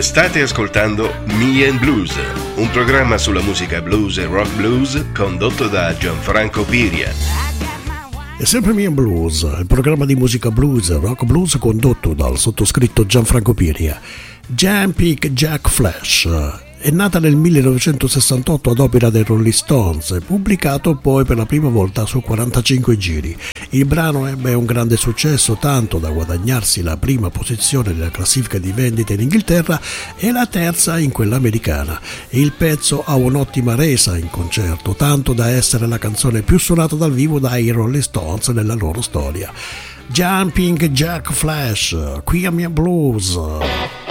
State ascoltando Me and Blues, un programma sulla musica blues e rock blues condotto da Gianfranco Piria. È sempre Me and Blues, il programma di musica blues e rock blues condotto dal sottoscritto Gianfranco Piria. Jumping Jack Flash è nata nel 1968 ad opera dei Rolling Stones e pubblicato poi per la prima volta su 45 giri. Il brano ebbe un grande successo, tanto da guadagnarsi la prima posizione nella classifica di vendite in Inghilterra e la terza in quella americana. Il pezzo ha un'ottima resa in concerto, tanto da essere la canzone più suonata dal vivo dai Rolling Stones nella loro storia. Jumping Jack Flash, qui a Me and Blues.